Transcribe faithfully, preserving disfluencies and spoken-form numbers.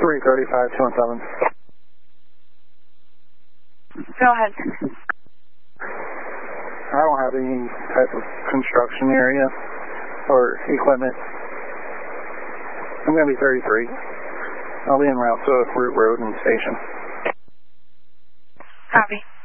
three thirty-five, two one seven. Go ahead. I don't have any type of construction area or equipment. I'm going to be thirty-three. I'll be en route to Root Road and Station. Copy.